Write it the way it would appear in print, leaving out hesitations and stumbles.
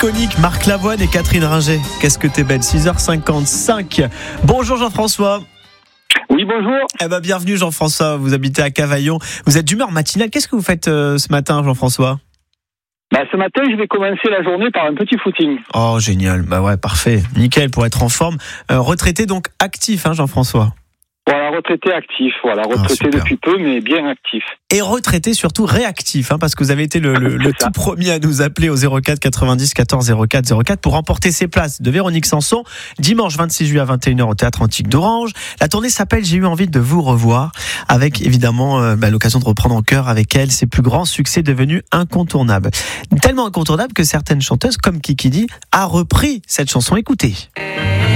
iconique, Marc Lavoine et Catherine Ringer. Qu'est-ce que t'es belle, 6h55. Bonjour Jean-François. Oui, bonjour. Bienvenue Jean-François, vous habitez à Cavaillon. Vous êtes d'humeur matinale. Qu'est-ce que vous faites ce matin, Jean-François ? Ce matin, je vais commencer la journée par un petit footing. Oh, génial. Parfait. Nickel, pour être en forme. Retraité, donc actif, Jean-François. Voilà, retraité actif. Retraité depuis peu, mais bien actif. Et retraité surtout réactif, parce que vous avez été le tout premier à nous appeler au 04 90 14 04 04 pour remporter ces places de Véronique Sanson, dimanche 26 juillet à 21h au Théâtre Antique d'Orange. La tournée s'appelle « J'ai eu envie de vous revoir », avec évidemment l'occasion de reprendre en chœur avec elle ses plus grands succès devenus incontournables. Tellement incontournables que certaines chanteuses, comme Kikidi, a repris cette chanson. Écoutez.